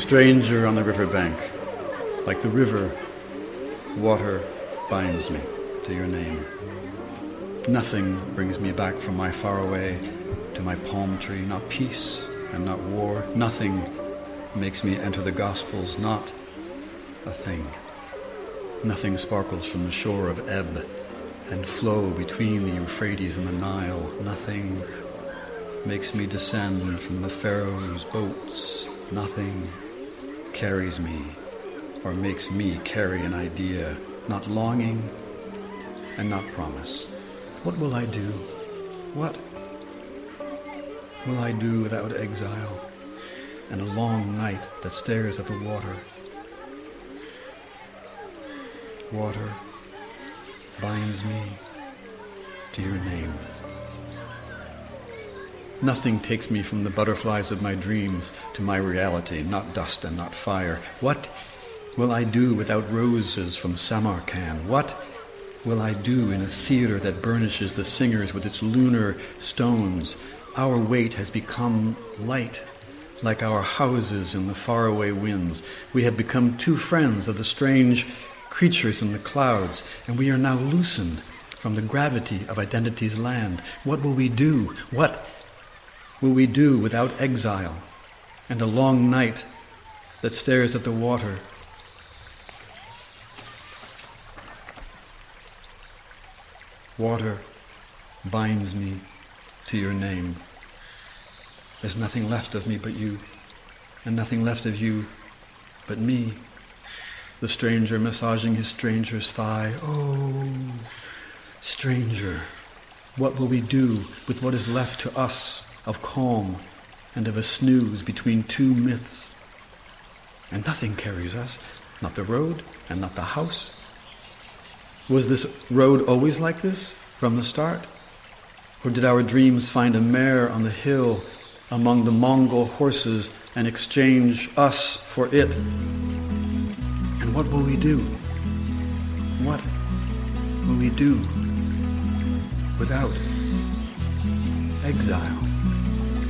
stranger on the riverbank, like the river, water binds me to your name. Nothing brings me back from my faraway to my palm tree, not peace and not war. Nothing makes me enter the Gospels, not a thing. Nothing sparkles from the shore of ebb and flow between the Euphrates and the Nile. Nothing makes me descend from the Pharaoh's boats. Nothing carries me or makes me carry an idea, not longing and not promise. What will I do? What will I do without exile and a long night that stares at the water? Water binds me to your name. Nothing takes me from the butterflies of my dreams to my reality, not dust and not fire. What will I do without roses from Samarkand? What will I do in a theater that burnishes the singers with its lunar stones? Our weight has become light, like our houses in the faraway winds. We have become two friends of the strange creatures in the clouds, and we are now loosened from the gravity of identity's land. What will we do? What will we do without exile and a long night that stares at the water? Water binds me to your name. There's nothing left of me but you, and nothing left of you but me. The stranger massaging his stranger's thigh. Oh, stranger, what will we do with what is left to us of calm and of a snooze between two myths? And nothing carries us, not the road and not the house. Was this road always like this from the start? Or did our dreams find a mare on the hill among the Mongol horses and exchange us for it? And what will we do? What will we do without exile?